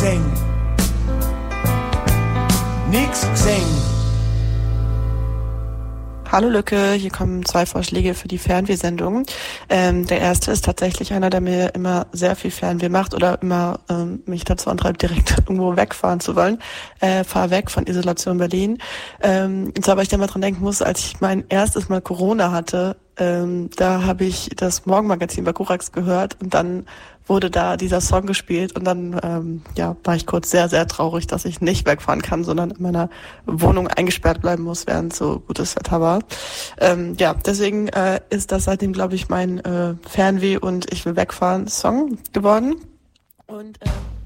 gesehen. Nix gesehen. Hallo Lücke, hier kommen 2 Vorschläge für die Fernwehsendung. Der erste ist tatsächlich einer, der mir immer sehr viel Fernweh macht oder immer mich dazu antreibt, direkt irgendwo wegfahren zu wollen. Fahr weg von Isolation Berlin. Und zwar, weil ich da mal dran denken muss, als ich mein erstes Mal Corona hatte, da habe ich das Morgenmagazin bei Korax gehört und dann wurde da dieser Song gespielt und dann war ich kurz sehr, sehr traurig, dass ich nicht wegfahren kann, sondern in meiner Wohnung eingesperrt bleiben muss, während so gutes Wetter war. Deswegen ist das seitdem, glaube ich, mein Fernweh und ich will wegfahren Song geworden. Und